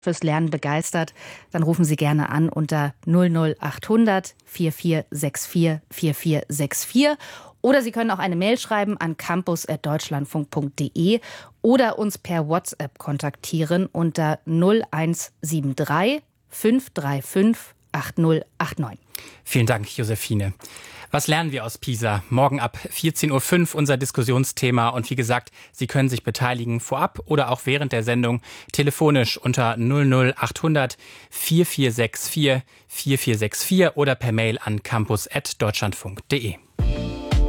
fürs Lernen begeistert, dann rufen Sie gerne an unter 00800 4464 4464. Oder Sie können auch eine Mail schreiben an campus@deutschlandfunk.de oder uns per WhatsApp kontaktieren unter 0173 535 8089. Vielen Dank, Josephine. Was lernen wir aus Pisa? Morgen ab 14.05 Uhr unser Diskussionsthema. Und wie gesagt, Sie können sich beteiligen vorab oder auch während der Sendung telefonisch unter 00800 4464 4464 oder per Mail an campus@deutschlandfunk.de.